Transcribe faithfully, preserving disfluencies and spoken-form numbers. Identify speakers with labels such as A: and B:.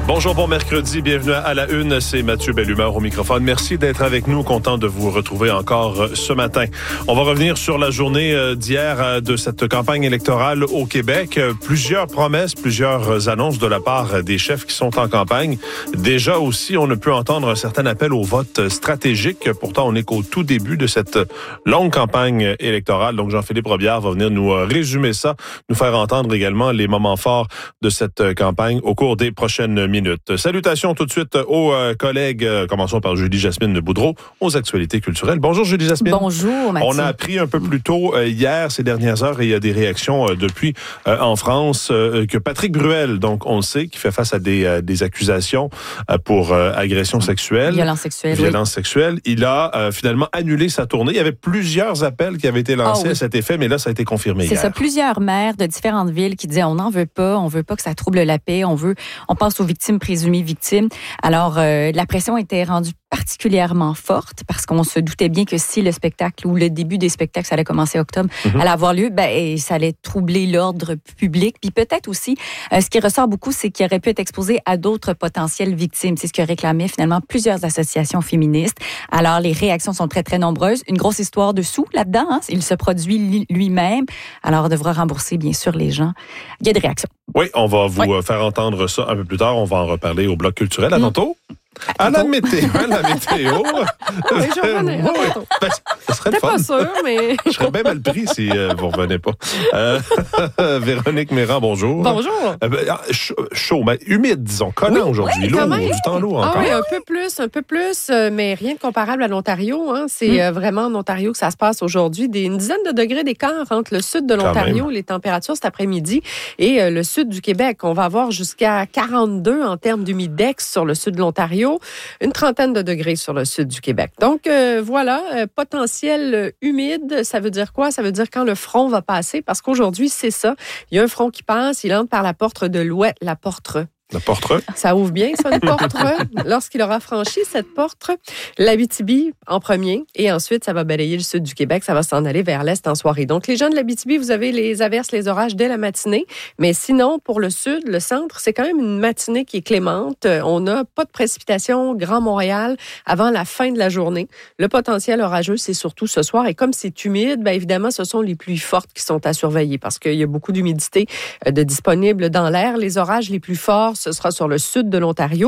A: Bonjour, bon mercredi, bienvenue à la Une, c'est Mathieu Bellumeur au microphone. Merci d'être avec nous, content de vous retrouver encore ce matin. On va revenir sur la journée d'hier de cette campagne électorale au Québec. Plusieurs promesses, plusieurs annonces de la part des chefs qui sont en campagne. Déjà aussi, on ne peut entendre un certain appel au vote stratégique. Pourtant, on est qu'au tout début de cette longue campagne électorale. Donc, Jean-Philippe Robillard va venir nous résumer ça, nous faire entendre également les moments forts de cette campagne au cours des prochaines minutes. Minutes. Salutations tout de suite aux euh, collègues. Euh, commençons par Julie-Jasmine Boudreau, aux actualités culturelles. Bonjour Julie-Jasmine.
B: Bonjour Mathieu.
A: On a appris un peu plus tôt euh, hier, ces dernières heures, et il y a des réactions euh, depuis euh, en France, euh, que Patrick Bruel, donc on le sait, qui fait face à des, euh, des accusations euh, pour euh, agression sexuelle.
B: Violence sexuelle.
A: Violence
B: oui.
A: sexuelle. Il a euh, finalement annulé sa tournée. Il y avait plusieurs appels qui avaient été lancés oh, oui. à cet effet, mais là, ça a été confirmé
B: C'est
A: hier.
B: ça, plusieurs maires de différentes villes qui disaient on n'en veut pas, on veut pas que ça trouble la paix, on veut, on pense aux victimes présumées victimes. Alors, euh, la pression était rendue particulièrement forte parce qu'on se doutait bien que si le spectacle ou le début des spectacles, ça allait commencer octobre, mm-hmm. allait avoir lieu, ben, ça allait troubler l'ordre public. Puis peut-être aussi, euh, ce qui ressort beaucoup, c'est qu'il aurait pu être exposé à d'autres potentielles victimes. C'est ce que réclamaient finalement plusieurs associations féministes. Alors, les réactions sont très, très nombreuses. Une grosse histoire de sous là-dedans. Hein? Il se produit lui-même. Alors, on devra rembourser, bien sûr, les gens. Il y a des réactions.
A: Oui, on va vous
B: oui.
A: faire entendre ça un peu plus tard. On va en reparler au bloc culturel. À tantôt. Mmh. À la météo, à la météo.
C: Oui, je revenais.
A: Oui, ben, ça serait le fun.
C: Pas sûr, mais...
A: Je serais bien mal pris si euh, vous ne revenez pas. Euh, Véronique Méran, bonjour.
C: Bonjour.
A: Euh, ben, chaud, mais humide, disons, collant oui, aujourd'hui.
C: Oui,
A: lourd, du temps lourd encore.
C: Ah oui, un peu plus, un peu plus, mais rien de comparable à l'Ontario. Hein. C'est mm. euh, vraiment en Ontario que ça se passe aujourd'hui. Des, une dizaine de degrés d'écart entre le sud de l'Ontario, les températures cet après-midi, et euh, le sud du Québec. On va avoir jusqu'à quarante-deux en termes d'humidex sur le sud de l'Ontario. Une trentaine de degrés sur le sud du Québec. Donc, euh, voilà, euh, potentiel euh, humide, ça veut dire quoi? Ça veut dire quand le front va passer, parce qu'aujourd'hui, c'est ça. Il y a un front qui passe, il entre par la porte de l'ouest, la porte.
A: La porte.
C: Ça ouvre bien, ça, une porte. Lorsqu'il aura franchi cette porte, l'Abitibi en premier, et ensuite, ça va balayer le sud du Québec, ça va s'en aller vers l'est en soirée. Donc, les gens de l'Abitibi, vous avez les averses, les orages dès la matinée, mais sinon, pour le sud, le centre, c'est quand même une matinée qui est clémente. On n'a pas de précipitations Grand Montréal avant la fin de la journée. Le potentiel orageux, c'est surtout ce soir, et comme c'est humide, bien évidemment, ce sont les pluies fortes qui sont à surveiller, parce qu'il y a beaucoup d'humidité de disponible dans l'air. Les orages les plus forts, ce sera sur le sud de l'Ontario.